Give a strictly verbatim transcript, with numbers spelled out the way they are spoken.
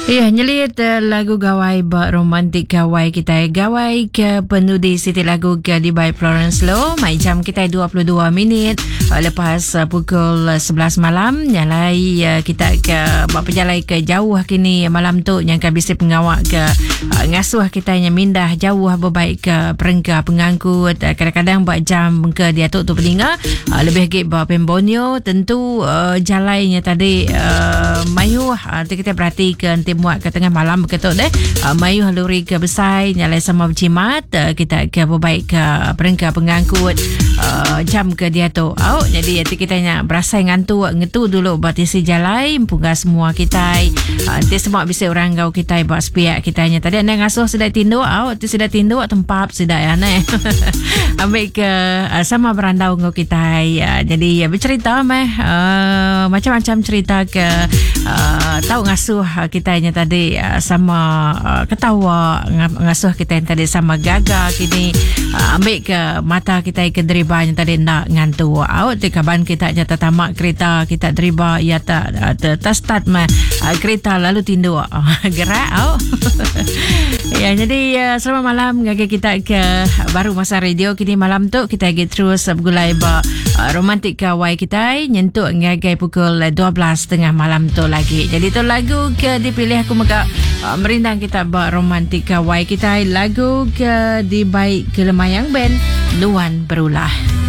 Ya, nyelit uh, lagu gawai ba romantik gawai kita gawai ke penuh di Siti Lagu ke di by Florence Low. Mai jam kita dua puluh dua minit uh, lepas uh, pukul uh, sebelas malam. Nyalai uh, kita ke buat perjalanan ke jauh kini malam tu yang ke bisip pengawak ke uh, ngasuh kita yang mindah jauh berbaik ke perengga pengangkut. Uh, kadang-kadang buat jam ke dia tu tu peninga uh, lebih git buat pembonyo tentu uh, jalannya tadi uh, mayuh uh, kita perhatikan muat ke tengah malam begitu deh. Uh, mayu haluri ke besai nyalai sama bercimat uh, kita ke berbaik ke perengga pengangkut uh, jam ke dia tu. Oh, jadi hati kita nya berasa ngantuk ngetu dulu buat isi jalai punga semua kita. Uh, nanti semua bisa orang gau kita buat spiak kita nya tadi anda ngasuh sudah tindu au tu sudah tindu tempat sudah ya ne. Ambil ke uh, sama berandau ngau kita. Uh, jadi uh, bercerita meh uh, macam-macam cerita ke uh, tahu ngasuh uh, kita nya tadi uh, sama uh, ketawa ngasuh kita yang tadi sama gagal kini uh, ambil ke mata kita ke deribanya tadi nak ngantuk out di kaban kita nya tatamak kereta kita deriba ya tak uh, start mah uh, kereta lalu tindu uh, gerak out. Ya, jadi uh, selamat malam ngage kita ke baru masa radio kini malam tu kita get terus bergulai ba uh, romantik kawai kita nyentuk ngage pukul dua belas tengah malam tu lagi. Jadi tu lagu ke dipilih aku maka uh, merindang kita ba romantik kawai kita lagu ke di baik ke Lemayang Band Luan Berulah.